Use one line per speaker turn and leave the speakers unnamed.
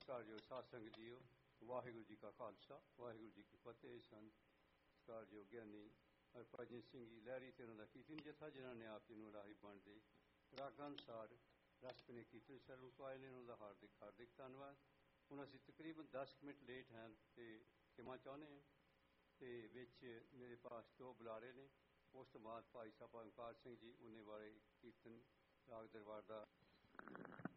ਸਤਿਕਾਰਯੋਗ ਸਾਧ ਸੰਗਤ ਜੀਓ, ਵਾਹਿਗੁਰੂ ਜੀ ਕਾ ਖਾਲਸਾ ਵਾਹਿਗੁਰੂ ਜੀ ਕੀ ਫਤਿਹ। ਸਤਿਕਾਰਯੋਗ ਗਿਆਨੀ ਹਰਭਜਨ ਸਿੰਘ ਜੀ ਲਹਿਰੀ ਤੇ ਉਹਨਾਂ ਦਾ ਕੀਰਤਨ ਜਥਾ, ਜਿਨ੍ਹਾਂ ਨੇ ਆਪ ਜੀ ਨੂੰ ਰਾਹੀ ਬਣਦੇ ਰਾਗਾਂ ਅਨੁਸਾਰ ਰਸਪਨੇ ਕੀਰਤਨ ਸਰਵਣ ਪਾਏ ਨੇ, ਉਹਨਾਂ ਦਾ ਹਾਰਦਿਕ ਧੰਨਵਾਦ। ਹੁਣ ਅਸੀਂ ਤਕਰੀਬਨ 10 ਮਿੰਟ ਲੇਟ ਹਾਂ ਤੇ ਖਿਮਾ ਚਾਹੁੰਦੇ ਹਾਂ। ਤੇ ਵਿੱਚ ਮੇਰੇ ਪਾਸ 2 ਬੁਲਾਰੇ ਨੇ। ਉਸ ਤੋਂ ਬਾਅਦ ਭਾਈ ਸਾਹਿਬ ਓਂਕਾਰ ਸਿੰਘ ਜੀ ਉਹਨੇ ਵਾਲੇ ਕੀਰਤਨ ਰਾਗ ਦਰਬਾਰ ਦਾ